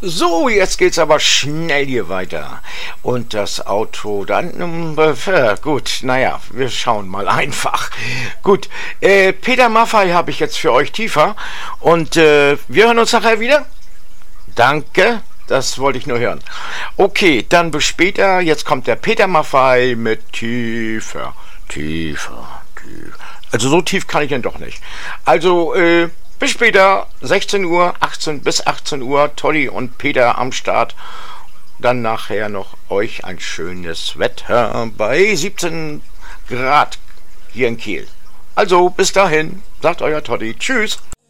So, jetzt geht's aber schnell hier weiter. Und das Auto dann, gut, naja, wir schauen mal einfach. Gut, Peter Maffay habe ich jetzt für euch tiefer. Und wir hören uns nachher wieder. Danke, das wollte ich nur hören. Okay, dann bis später. Jetzt kommt der Peter Maffay mit tiefer, tiefer, tiefer. Also so tief kann ich ihn doch nicht. Also, bis später, 16 Uhr, 18 bis 18 Uhr, Toddy und Peter am Start. Dann nachher noch euch ein schönes Wetter bei 17 Grad hier in Kiel. Also bis dahin, sagt euer Toddy. Tschüss.